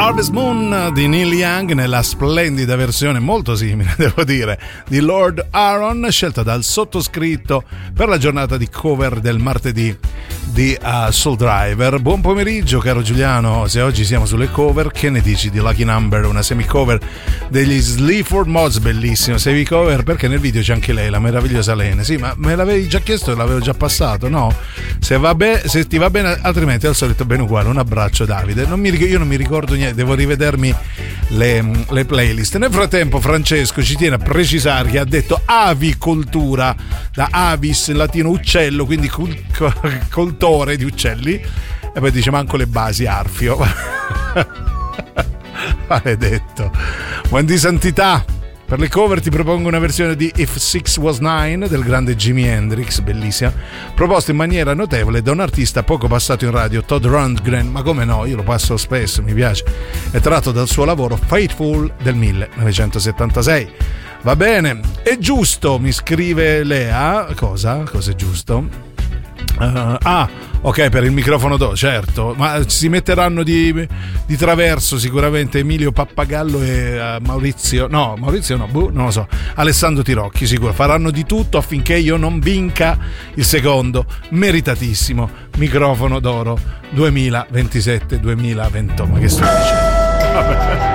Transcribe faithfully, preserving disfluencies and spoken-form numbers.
Harvest Moon di Neil Young nella splendida versione molto simile, devo dire, di Lord Aaron, scelta dal sottoscritto per la giornata di cover del martedì di uh, Soul Driver. Buon pomeriggio caro Giuliano, se oggi siamo sulle cover, che ne dici di Lucky Number, una semi-cover degli Sleaford Mods, bellissimo, semi-cover perché nel video c'è anche lei, la meravigliosa Lene. Sì, ma me l'avevi già chiesto e l'avevo già passato, no? Se va bene, se ti va bene, altrimenti al solito bene uguale. Un abbraccio Davide, non mi, io non mi ricordo niente, devo rivedermi le, le playlist. Nel frattempo Francesco ci tiene a precisare che ha detto avicoltura, da avis in latino uccello, quindi cul, coltore di uccelli, e poi dice manco le basi, arfio. Maledetto. Buon di santità. Per le cover ti propongo una versione di If Six Was Nine del grande Jimi Hendrix, bellissima, proposta in maniera notevole da un artista poco passato in radio, Todd Rundgren, ma come no, io lo passo spesso, mi piace. È tratto dal suo lavoro Faithful del millenovecentosettantasei. Va bene, è giusto, mi scrive Lea. Cosa? Cosa è giusto? Uh, ah, ok, per il microfono do, certo, ma si metteranno di, di traverso sicuramente Emilio Pappagallo e uh, Maurizio, no, Maurizio no, buh, non lo so, Alessandro Tirocchi, sicuro, faranno di tutto affinché io non vinca il secondo meritatissimo microfono d'oro duemilaventisette duemilaventotto. Ma che sto dicendo? Vabbè.